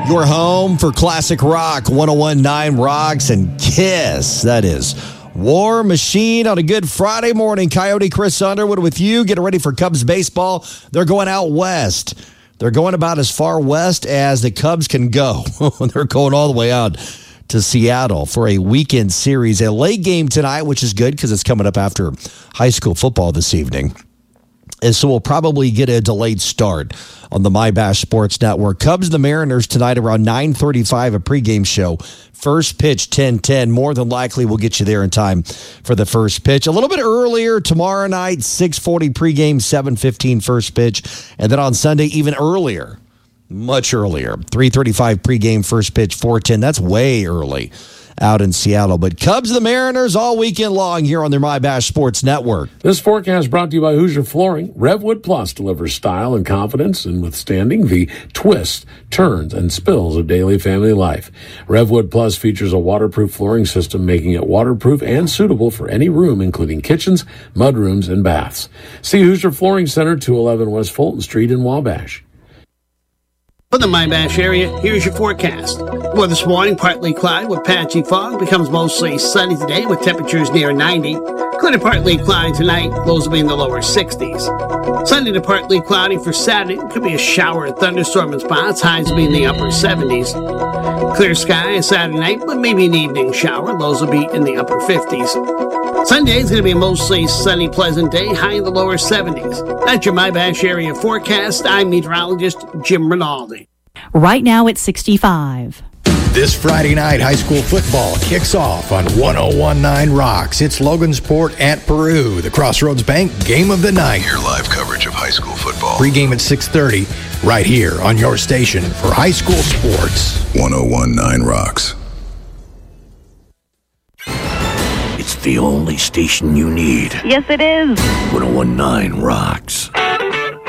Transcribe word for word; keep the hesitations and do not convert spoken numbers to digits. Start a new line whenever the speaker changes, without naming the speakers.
Your home for classic rock, one oh one point nine Rocks and Kiss. That is War Machine on a good Friday morning. Coyote Chris Underwood with you. Getting ready for Cubs baseball. They're going out west. They're going about as far west as the Cubs can go. They're going all the way out to Seattle for a weekend series. A late game tonight, which is good because it's coming up after high school football this evening. And so we'll probably get a delayed start on the MyBash Sports Network. Cubs and the Mariners tonight around nine thirty-five, a pregame show. First pitch, ten ten. More than likely we'll get you there in time for the first pitch. A little bit earlier tomorrow night, six forty pregame, seven fifteen first pitch. And then on Sunday, even earlier, much earlier, three thirty-five pregame, first pitch, four ten. That's way early out in Seattle. But Cubs and the Mariners all weekend long here on their MyBash Sports Network.
This forecast brought to you by Hoosier Flooring. Revwood Plus delivers style and confidence in withstanding the twists, turns, and spills of daily family life. Revwood Plus features a waterproof flooring system, making it waterproof and suitable for any room, including kitchens, mudrooms, and baths. See Hoosier Flooring Center, two eleven West Fulton Street in Wabash.
For the MyBash area, here's your forecast. Well, this morning, partly cloudy with patchy fog. Becomes mostly sunny today with temperatures near ninety. Cloudy, partly cloudy tonight. Lows will be in the lower sixties. Sunday to partly cloudy for Saturday. Could be a shower or thunderstorm in spots. Highs will be in the upper seventies. Clear sky Saturday night, but maybe an evening shower. Lows will be in the upper fifties. Sunday is going to be a mostly sunny, pleasant day. High in the lower seventies. That's your MyBash area forecast. I'm meteorologist Jim Rinaldi.
Right now it's sixty-five.
This Friday night, high school football kicks off on one oh one point nine Rocks. It's Logansport at Peru, the Crossroads Bank Game of the Night.
Your live coverage of high school football.
Pre-game at six thirty, right here on your station for high school sports.
one oh one point nine Rocks.
It's the only station you need.
Yes, it is.
one oh one point nine Rocks.